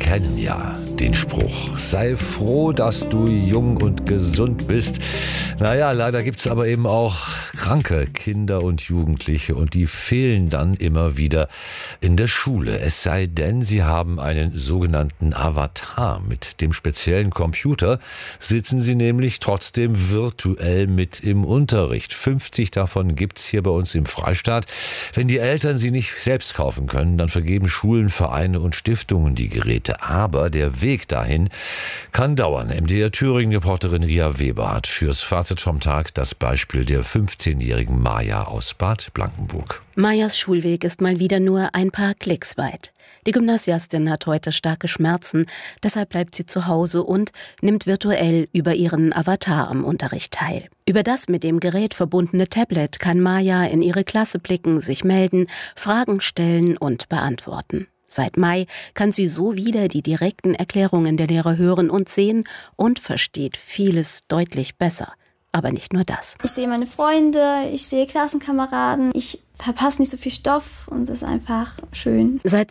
kennen ja den Spruch: Sei froh, dass du jung und gesund bist. Naja, leider gibt's aber eben auch kranke Kinder und Jugendliche und die fehlen dann immer wieder in der Schule. Es sei denn, sie haben einen sogenannten Avatar. Mit dem speziellen Computer sitzen sie nämlich trotzdem virtuell mit im Unterricht. 50 davon gibt's hier bei uns im Freistaat. Wenn die Eltern sie nicht selbst kaufen können, dann vergeben Schulen, Vereine und Stiftungen die Geräte. Aber der Weg dahin kann dauern. MDR Thüringen-Reporterin Ria Weber hat fürs Fazit vom Tag das Beispiel der 15-jährigen Maja aus Bad Blankenburg. Majas Schulweg ist mal wieder nur ein paar Klicks weit. Die Gymnasiastin hat heute starke Schmerzen, deshalb bleibt sie zu Hause und nimmt virtuell über ihren Avatar am Unterricht teil. Über das mit dem Gerät verbundene Tablet kann Maja in ihre Klasse blicken, sich melden, Fragen stellen und beantworten. Seit Mai kann sie so wieder die direkten Erklärungen der Lehrer hören und sehen und versteht vieles deutlich besser. Aber nicht nur das. Ich sehe meine Freunde, ich sehe Klassenkameraden, ich verpasse nicht so viel Stoff und es ist einfach schön. Seit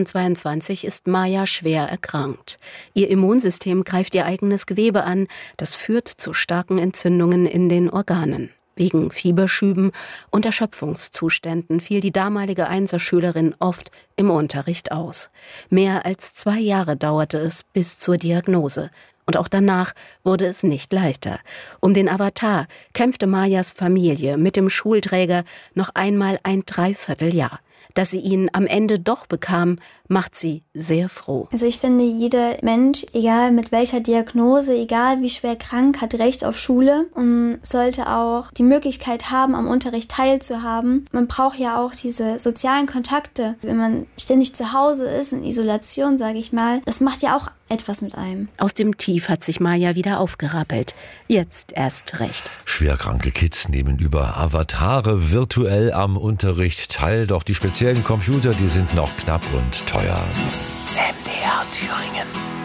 2022 ist Maja schwer erkrankt. Ihr Immunsystem greift ihr eigenes Gewebe an. Das führt zu starken Entzündungen in den Organen. Wegen Fieberschüben und Erschöpfungszuständen fiel die damalige Einserschülerin oft im Unterricht aus. Mehr als 2 Jahre dauerte es bis zur Diagnose. Und auch danach wurde es nicht leichter. Um den Avatar kämpfte Majas Familie mit dem Schulträger noch einmal ein Dreivierteljahr. Dass sie ihn am Ende doch bekam, macht sie sehr froh. Also ich finde, jeder Mensch, egal mit welcher Diagnose, egal wie schwer krank, hat Recht auf Schule und sollte auch die Möglichkeit haben, am Unterricht teilzuhaben. Man braucht ja auch diese sozialen Kontakte. Wenn man ständig zu Hause ist, in Isolation, sage ich mal, das macht ja auch etwas mit einem. Aus dem Tief hat sich Maja wieder aufgerappelt. Jetzt erst recht. Schwerkranke Kids nehmen über Avatare virtuell am Unterricht teil, doch die speziellen Computer, die sind noch knapp und teuer. MDR Thüringen.